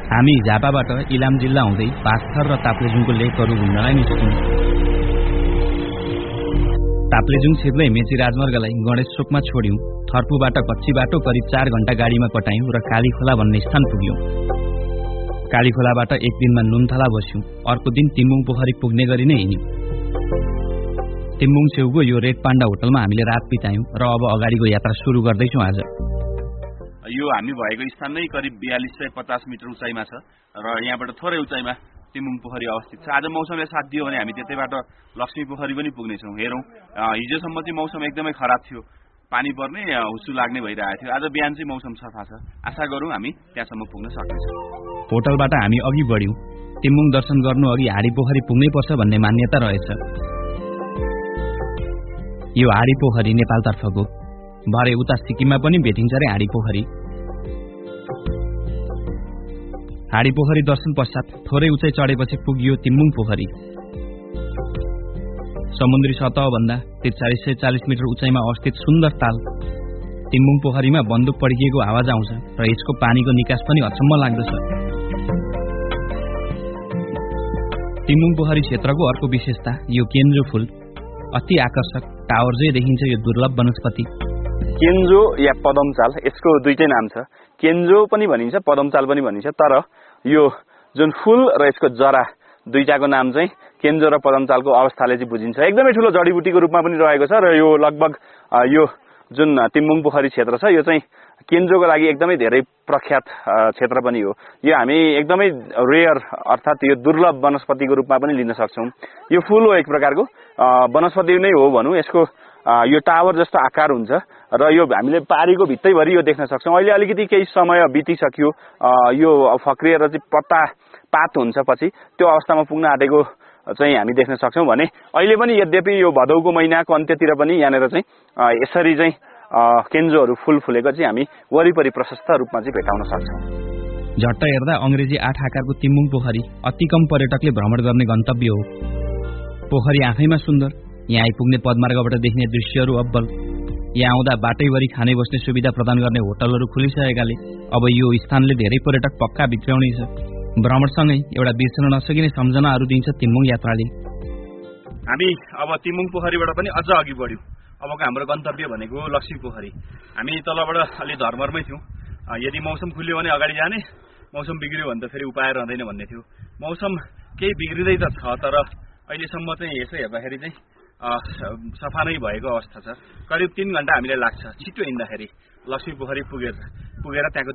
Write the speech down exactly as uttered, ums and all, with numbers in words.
हामी झापाबाट इलाम जिल्ला हुँदै पाँचथर र ताप्लेजुङको लेकहरू घुम्नलाई निस्क्यौं। ताप्लेजुङ छिर्दै मेची राजमार्गलाई गणेश चोकमा छोड्यौं। थर्पुबाट कच्ची बाटो करिब चार घण्टा गाडीमा कटायौं र कालीखोला भन्ने स्थान पुग्यौं। कालीखोलाबाट एक दिनमा नुनथला बस्यौं। अर्को दिन तिम्बुङ पोखरी पुग्ने गरी नै हिँड्यौं। तिम्बुङ छेउको यो रेड पाण्डा होटलमा हामीले रात बितायौं र अब अगाडिको यात्रा सुरु गर्दैछौं। आज यो हामी भएको स्थान नै करिब बयालीस सय पचास मिटर उचाइमा छ र यहाँबाट थोरै उचाइमा तिम्बुङ पोखरी अवस्थित छ। आज मौसमले साथ दियो भने हामी त्यतैबाट लक्ष्मी पोखरी पनि पुग्नेछौँ। हेरौँ, हिजोसम्म चाहिँ मौसम एकदमै खराब थियो, पानी पर्ने हुस्सु लाग्ने भइरहेको थियो। आज बिहान चाहिँ मौसम सफा छ। आशा गरौँ हामी त्यहाँसम्म पुग्न सक्नेछौँ। होटलबाट हामी अघि बढ्यौं। तिम्बुङ दर्शन गर्नु अघि हाडी पोखरी पुग्नै पर्छ भन्ने मान्यता रहेछ। यो हाडी पोखरी नेपालतर्फको, भरे उता सिक्किममा पनि भेटिन्छ रे हाडी पोखरी। हाडी पोखरी दर्शन पश्चात थोरै उचाइ चढेपछि पुगियो तिम्बुङ पोखरी। समुद्री सतहभन्दा त्रिचालिस सय चालिस मिटर उचाइमा अवस्थित सुन्दर ताल तिम्बुङ पोखरीमा बन्दुक पड्किएको आवाज आउँछ र यसको पानीको निकास पनि अचम्म लाग्दछ। तिम्बुङ पोखरी क्षेत्रको अर्को विशेषता यो केन्जो फूल। अति आकर्षक टावर जै देखिन्छ यो दुर्लभ वनस्पति। केन्जो या पदमचाल, यसको दुईटै नाम छ। केन्जो पनि भनिन्छ, पदमचाल पनि भनिन्छ। तर यो जुन फूल र यसको जरा दुईटाको नाम चाहिँ केन्जो र पदमचालको अवस्थाले चाहिँ बुझिन्छ। एकदमै ठुलो जडीबुटीको रूपमा पनि रहेको छ र यो लगभग यो जुन तिम्बुङ पोखरी क्षेत्र छ यो चाहिँ केन्जोको लागि एकदमै धेरै प्रख्यात क्षेत्र पनि हो। यो हामी एकदमै रेयर अर्थात् यो दुर्लभ वनस्पतिको रूपमा पनि लिन सक्छौँ। यो फूल हो एक प्रकारको वनस्पति नै हो भनौँ। यसको यो टावर जस्तो आकार हुन्छ र यो हामीले पारीको भित्तैभरि यो देख्न सक्छौँ। अहिले अलिकति केही समय बितिसक्यो, यो फक्रिएर चाहिँ पत्ता पात हुन्छ, पछि त्यो अवस्थामा पुग्न आँटेको चाहिँ हामी देख्न सक्छौँ भने अहिले पनि यद्यपि यो भदौको महिनाको अन्त्यतिर पनि यहाँनिर चाहिँ यसरी चाहिँ केन्जोहरू फूल फुलेको चाहिँ हामी वरिपरि प्रशस्त रूपमा चाहिँ भेटाउन सक्छौँ। झट्ट हेर्दा अङ्ग्रेजी आठ आकारको तिम्बुङ पोखरी अति कम पर्यटकले भ्रमण गर्ने गन्तव्य हो। पोखरी आफैमा सुन्दर, यहाँ आइपुग्ने पदमार्गबाट देखिने दृश्यहरू अब्बल। यहाँ आउँदा बाटैभरि खाने बस्ने सुविधा प्रदान गर्ने होटलहरू खुलिसकेकाले अब यो स्थानले धेरै पर्यटक पक्का भित्राउने छ। भ्रमणसँगै एउटा बिर्सन नसकिने सम्झनाहरू दिन्छ तिम्बुङ यात्राले। हामी अब तिम्बुङ पोखरीबाट पनि अझ अघि बढ्यौँ। अबको हाम्रो गन्तव्य भनेको लक्ष्मी पोखरी। हामी तलबाट अलि धर्मरमै थियौँ, यदि मौसम खुल्यो भने अगाडि जाने, मौसम बिग्रियो भने त फेरि उपाय रहँदैन भन्ने थियो। मौसम केही बिग्रिँदै त छ, तर अहिलेसम्म चाहिँ यसो हेर्दाखेरि चाहिँ सफा नै भएको अवस्था छ। करिब तीन घण्टा हामीलाई लाग्छ छिटो हिँड्दाखेरि लक्ष्मी पोखरी पुगेर पुगेर त्यहाँको